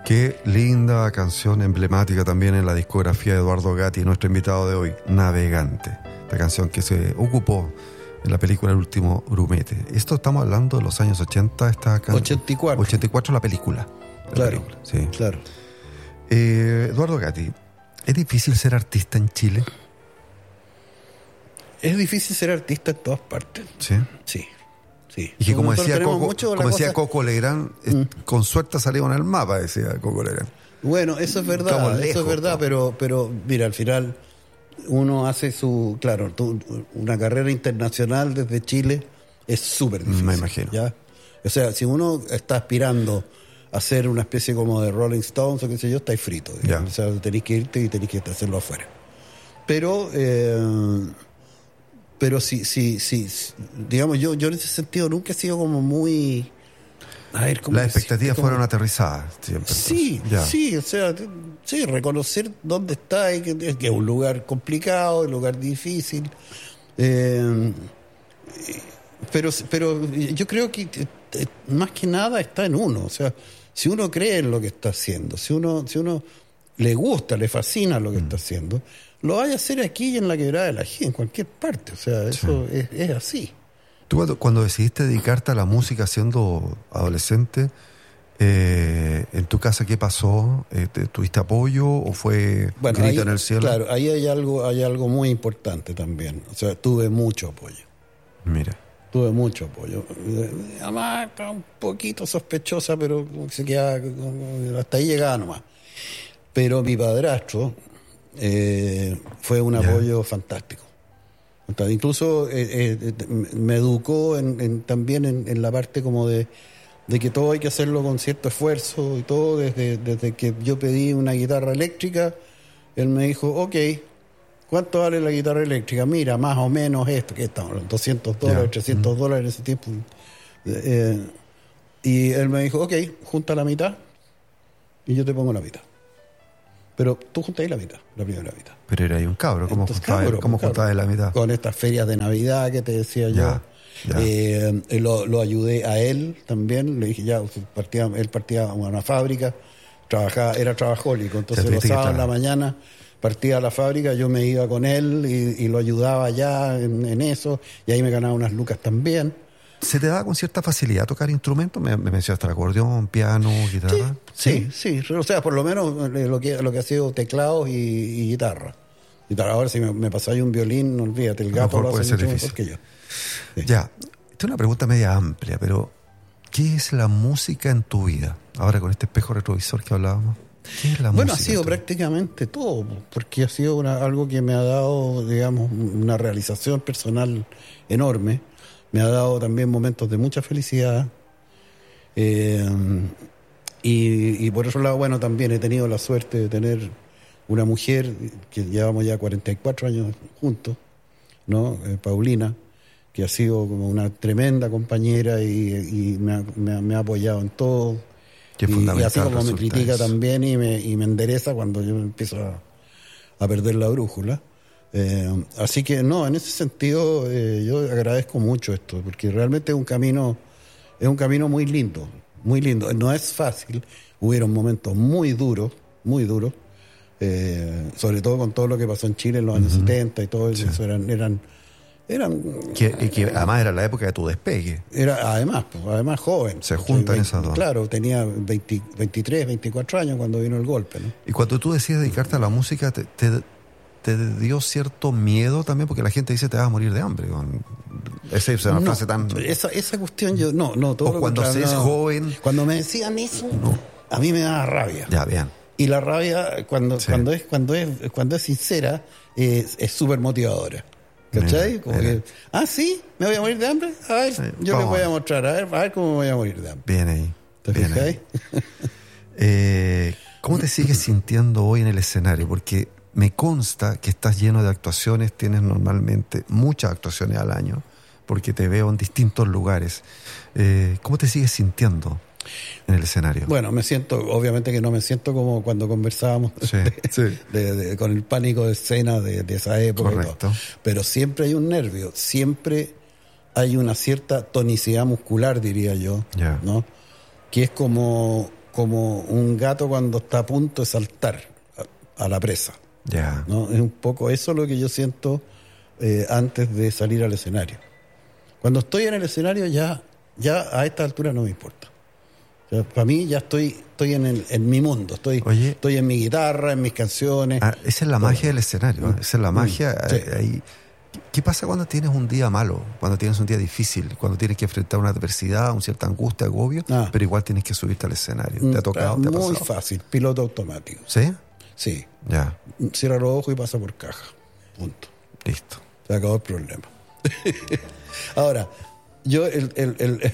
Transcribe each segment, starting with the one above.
Qué linda canción emblemática también en la discografía de Eduardo Gatti, nuestro invitado de hoy, Navegante. Esta canción que se ocupó en la película El último grumete. Esto estamos hablando de los años 80, esta canción. 84. 84 la película. Claro, película, sí. Claro. Eduardo Gatti, ¿es difícil ser artista en Chile? Es difícil ser artista en todas partes. Sí. Sí. Sí. Y que como decía cosa... Coco Legrand, con suerte salimos en el mapa, decía Coco Legrand. Bueno, eso es verdad, lejos, pero mira, al final uno hace una carrera internacional desde Chile es súper difícil. Me imagino. ¿Ya? O sea, si uno está aspirando a hacer una especie como de Rolling Stones o qué sé yo, estáis frito. O sea, tenéis que irte y tenéis que hacerlo afuera. Pero sí, digamos, yo en ese sentido nunca he sido como muy... A ver, ¿cómo las expectativas fueron aterrizadas siempre. Sí, o sea, reconocer dónde está y que es un lugar complicado, un lugar difícil. Pero yo creo que más que nada está en uno. O sea, si uno cree en lo que está haciendo, si uno le gusta, le fascina lo que está haciendo, lo vaya a hacer aquí y en la Quebrada de la G, en cualquier parte. O sea, eso es así. Tú cuando decidiste dedicarte a la música siendo adolescente, ¿en tu casa qué pasó? ¿Tuviste apoyo o fue grito ahí, en el cielo? Claro, ahí hay algo muy importante también. O sea, tuve mucho apoyo. Mira. Tuve mucho apoyo. Mi mamá estaba un poquito sospechosa, pero se quedaba, hasta ahí llegaba nomás. Pero mi padrastro fue un apoyo fantástico. Incluso me educó también en la parte como de que todo hay que hacerlo con cierto esfuerzo y todo. Desde que yo pedí una guitarra eléctrica, él me dijo, ok, ¿cuánto vale la guitarra eléctrica? Mira, más o menos esto, que estamos, $200, $300 en ese tiempo. Y él me dijo, ok, junta la mitad y yo te pongo la mitad. Pero tú juntáis la mitad, la primera mitad. Pero era ahí un cabro, ¿cómo juntabas la mitad? Con estas ferias de Navidad que te decía yo. Lo ayudé a él también, le dije él partía a una fábrica, era trabajólico, entonces los sábados en la mañana partía a la fábrica, yo me iba con él y lo ayudaba allá en eso, y ahí me ganaba unas lucas también. ¿Se te daba con cierta facilidad tocar instrumentos? Me mencionaste el acordeón, piano, guitarra. Sí. O sea, por lo menos lo que ha sido teclados y guitarra. Ahora si me pasáis un violín, no olvídate, el gato lo hace mucho mejor que yo. Sí. Ya, esta es una pregunta media amplia, pero ¿qué es la música en tu vida? Ahora con este espejo retrovisor que hablábamos. ¿Qué es la música? Bueno, ha sido prácticamente todo, porque ha sido algo que me ha dado, digamos, una realización personal enorme. Me ha dado también momentos de mucha felicidad. Y por otro lado, bueno, también he tenido la suerte de tener una mujer que llevamos ya 44 años juntos, ¿no? Paulina, que ha sido como una tremenda compañera y me ha apoyado en todo. Y así como me critica también y me endereza cuando yo empiezo a perder la brújula. Así que no, en ese sentido yo agradezco mucho esto, porque realmente es un camino muy lindo, muy lindo. No es fácil, hubieron momentos muy duros, sobre todo con todo lo que pasó en Chile en los años 70 y todo eso. Que además era la época de tu despegue. Era además joven. Se juntan esas dos. Claro, tenía 23, 24 años cuando vino el golpe, ¿no? Y cuando tú decides dedicarte a la música, ¿te dio cierto miedo también? Porque la gente dice te vas a morir de hambre. Esa es una frase tan... Esa cuestión yo... No, todo o cuando seas joven... Cuando me decían eso, a mí me daba rabia. Ya, bien. Y la rabia, cuando es sincera, es súper motivadora. ¿Cachai? Como que, ¿sí? ¿Me voy a morir de hambre? A ver, yo les voy a mostrar. A ver cómo me voy a morir de hambre. Bien ahí. ¿Te fijáis? ¿Cómo te sigues sintiendo hoy en el escenario? Porque me consta que estás lleno de actuaciones, tienes normalmente muchas actuaciones al año, porque te veo en distintos lugares. ¿Cómo te sigues sintiendo en el escenario? Bueno, obviamente que no me siento como cuando conversábamos con el pánico de escena de esa época. Correcto. Pero siempre hay un nervio, siempre hay una cierta tonicidad muscular, diría yo, ¿no? Que es como como un gato cuando está a punto de saltar a la presa. Ya. ¿No? Es un poco eso lo que yo siento antes de salir al escenario. Cuando estoy en el escenario ya a esta altura no me importa. O sea, para mí ya estoy en mi mundo, estoy en mi guitarra, en mis canciones. Esa es la magia del escenario, esa es la magia. Sí. Ahí. ¿Qué pasa cuando tienes un día malo, cuando tienes un día difícil, cuando tienes que enfrentar una adversidad, una cierta angustia, agobio, pero igual tienes que subirte al escenario? ¿Te ha tocado? ¿Te ha pasado? Muy fácil, piloto automático. ¿Sí? Sí. Ya. Cierra los ojos y pasa por caja. Punto. Listo. Se acabó el problema. Ahora, yo el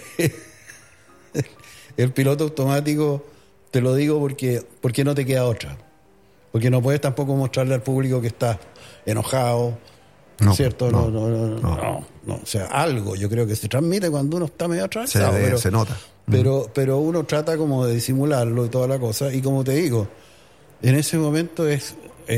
piloto automático te lo digo porque no te queda otra. Porque no puedes tampoco mostrarle al público que estás enojado, ¿cierto? No. O sea, algo yo creo que se transmite cuando uno está medio atravesado. Se nota. Pero uno trata como de disimularlo y toda la cosa. Y como te digo, en ese momento es...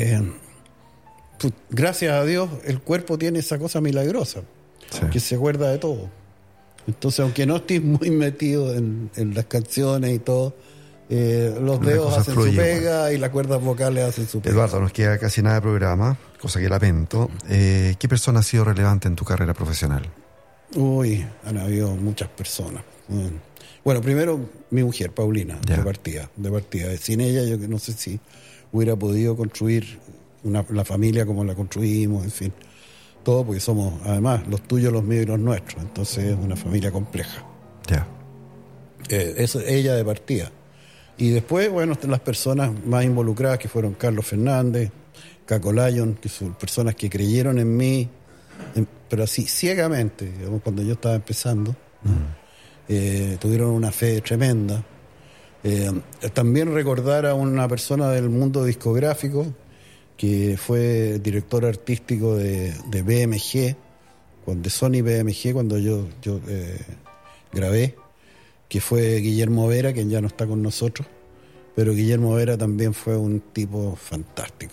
gracias a Dios el cuerpo tiene esa cosa milagrosa, que se acuerda de todo. Entonces, aunque no estés muy metido en las canciones y todo, los dedos hacen su pega y las cuerdas vocales hacen su pega. Eduardo, nos queda casi nada de programa, cosa que lamento. ¿Qué persona ha sido relevante en tu carrera profesional? Uy, han habido muchas personas. Bueno, primero mi mujer, Paulina, de partida. Sin ella yo no sé si hubiera podido construir la familia como la construimos, en fin. Todo porque somos, además, los tuyos, los míos y los nuestros. Entonces es una familia compleja. Ya. Eso, ella de partida. Y después, bueno, las personas más involucradas que fueron Carlos Fernández, Caco Lyon, que son personas que creyeron en mí, pero así ciegamente, digamos, cuando yo estaba empezando. Tuvieron una fe tremenda. También recordar a una persona del mundo discográfico que fue director artístico de BMG, de Sony BMG, cuando yo grabé, que fue Guillermo Vera, quien ya no está con nosotros, pero Guillermo Vera también fue un tipo fantástico.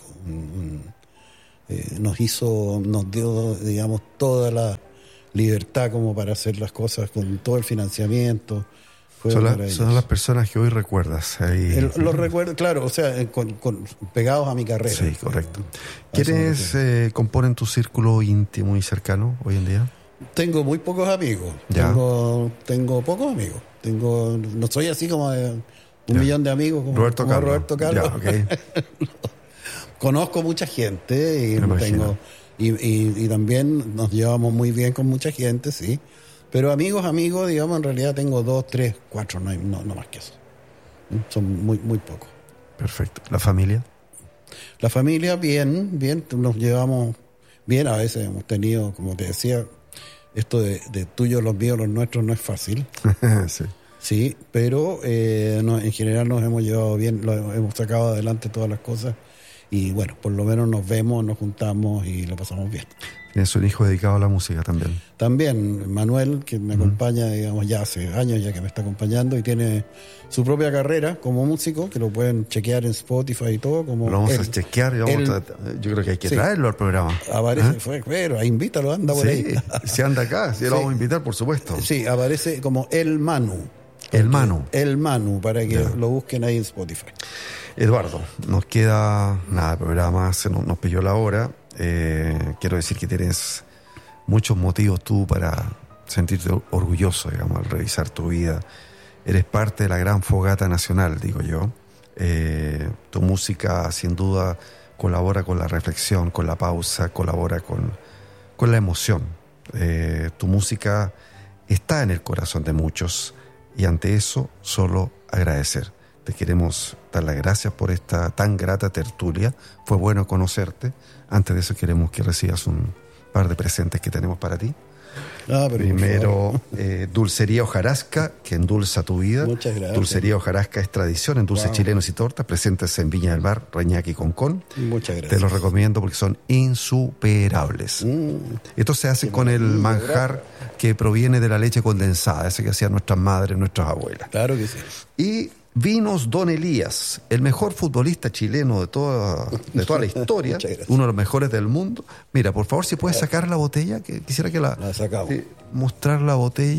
Nos dio, digamos, toda la libertad como para hacer las cosas con todo el financiamiento. Son las personas que hoy recuerdas. Los recuerdo, claro, o sea, pegados a mi carrera. Sí, correcto. ¿Quiénes componen tu círculo íntimo y cercano hoy en día? Tengo muy pocos amigos. Tengo pocos amigos. No soy así como de un millón de amigos como Roberto Carlos. Conozco mucha gente y también nos llevamos muy bien con mucha gente, sí. Pero amigos, digamos, en realidad tengo 2, 3, 4, no más que eso. Son muy, muy pocos. Perfecto. ¿La familia? La familia, bien, nos llevamos bien. A veces hemos tenido, como te decía, esto de tuyo, los míos, los nuestros no es fácil. Sí, pero en general nos hemos llevado bien, hemos sacado adelante todas las cosas. Y bueno, por lo menos nos vemos, nos juntamos y lo pasamos bien. Tienes un hijo dedicado a la música también. También, Manuel, que me acompaña, digamos, ya hace años ya que me está acompañando y tiene su propia carrera como músico, que lo pueden chequear en Spotify y todo. Como lo vamos a chequear y yo creo que hay que traerlo al programa. Aparece, pero invítalo, anda por ahí. Si anda acá, si lo vamos a invitar, por supuesto. Sí, aparece como El Manu. El Manu, para que lo busquen ahí en Spotify. Eduardo, nos queda nada de programa, nos pilló la hora. Quiero decir que tienes muchos motivos tú para sentirte orgulloso, digamos, al revisar tu vida. Eres parte de la gran fogata nacional, digo yo. Tu música, sin duda, colabora con la reflexión, con la pausa, colabora con la emoción. Tu música está en el corazón de muchos y ante eso solo agradecer. Te queremos dar las gracias por esta tan grata tertulia. Fue bueno conocerte. Antes de eso queremos que recibas un par de presentes que tenemos para ti. Primero, Dulcería Hojarasca, que endulza tu vida. Muchas gracias. Dulcería Hojarasca es tradición en dulces chilenos y tortas, presentes en Viña del Mar, Reñaca y Concón. Muchas gracias. Te los recomiendo porque son insuperables. Esto se hace con el manjar que proviene de la leche condensada, ese que hacían nuestras madres, nuestras abuelas. Claro que sí. Y Vinos Don Elías, el mejor futbolista chileno de toda la historia, uno de los mejores del mundo. Mira, por favor, si puedes sacar la botella, que quisiera que la sacamos. Mostrar la botella.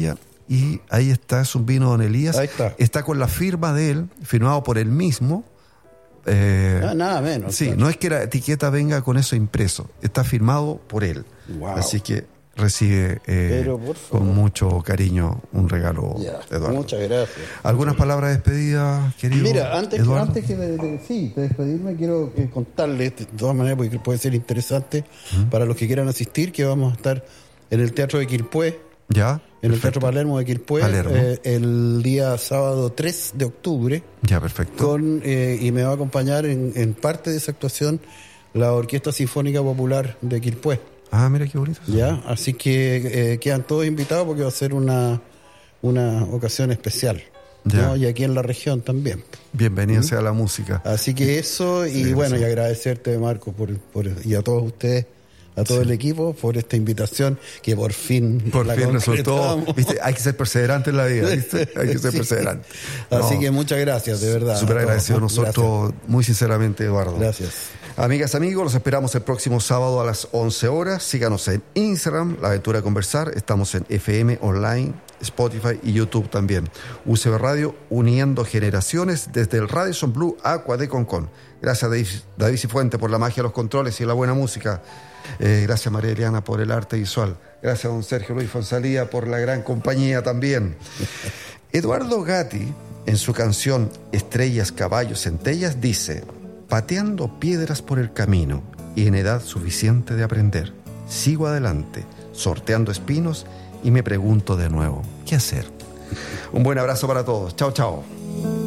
y ahí está, es un vino Don Elías. Ahí está. Está con la firma de él, firmado por él mismo. Nada menos. Sí, claro. no es que la etiqueta venga con eso impreso, está firmado por él. Wow. Así que recibe Pero, por favor, con mucho cariño un regalo, ya, Eduardo. muchas gracias. ¿Algunas palabras de despedida, querido Mira, antes Eduardo? que de despedirme, quiero contarles, de todas maneras, porque puede ser interesante para los que quieran asistir, que vamos a estar en el Teatro de Quilpué, ¿Ya? en el Perfecto. Teatro Palermo de Quilpué, Palermo. el día sábado 3 de octubre, Ya, perfecto. y me va a acompañar en parte de esa actuación la Orquesta Sinfónica Popular de Quilpué. Ah, mira qué bonito. ¿Ya? Así que quedan todos invitados porque va a ser una ocasión especial. Ya. ¿no? Y aquí en la región también. Bienvenido sea la música. Así que eso, y Sí, bueno, sí. y agradecerte, Marco, y a todos ustedes, a todo el equipo, por esta invitación que por fin Por la fin resultó. concretamos. ¿Viste? Hay que ser perseverante en la vida, ¿viste? Hay que ser Sí. perseverante. Así No, que muchas gracias, de verdad. súper a todos. agradecido nosotros, muy sinceramente, Eduardo. Gracias. Amigas, amigos, los esperamos el próximo sábado a las 11 horas. Síganos en Instagram, La Aventura de Conversar. Estamos en FM Online, Spotify y YouTube también. UCB Radio, uniendo generaciones desde el Radisson Blu Aqua de Concón. Gracias, David Cifuente, por la magia de los controles y la buena música. Gracias, María Eliana, por el arte visual. Gracias, don Sergio Luis Fonsalía, por la gran compañía también. Eduardo Gatti, en su canción Estrellas, Caballos, Centellas, dice: pateando piedras por el camino y en edad suficiente de aprender, sigo adelante, sorteando espinos y me pregunto de nuevo, ¿qué hacer? Un buen abrazo para todos. Chao, chao.